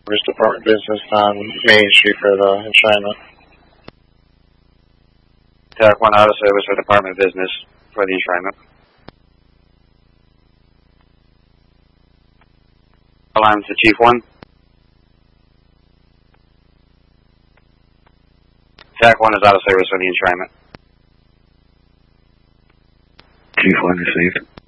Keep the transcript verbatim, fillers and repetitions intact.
Service Department business on Main Street for the enshrinement. T A C one Auto Service for Department Business for the enshrinement. Alarms to Chief one. T A C one is out of service for the enshrinement. Chief one received.